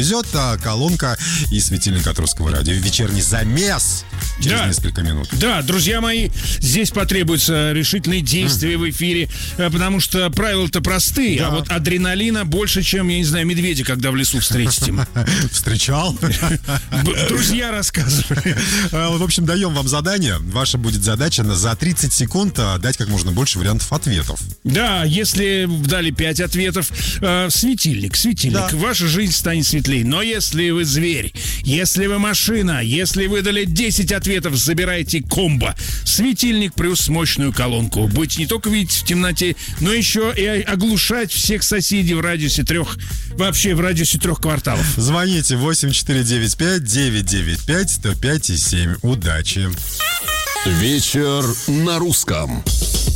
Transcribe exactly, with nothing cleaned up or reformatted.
Везет а, колонка и светильник от Русского радио. Вечерний замес через Да. несколько минут. Да, друзья мои, здесь потребуются решительные действия в эфире, э, потому что правила-то простые, Да. а вот адреналина больше, чем, я не знаю, медведя, когда в лесу встретите. Встречал? Б- Друзья рассказывали. А, В общем, даем вам задание. Ваша будет задача на- за тридцать секунд а, дать как можно больше вариантов ответов. Да, если дали пять ответов, э, светильник, светильник, Да. ваша жизнь станет светлее. Но если вы зверь, если вы машина, если вы дали десять ответов, забирайте комбо. Светильник плюс мощную колонку. Будете не только видеть в темноте, но еще и оглушать всех соседей в радиусе трех, вообще в радиусе трех кварталов. Звоните восемь четыре девять пять девять девять пять сто пять и семь. Удачи! Вечер на русском.